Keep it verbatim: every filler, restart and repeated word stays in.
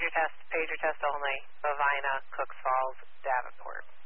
test, pager test only, Bovina, Cooks Falls, Davenport.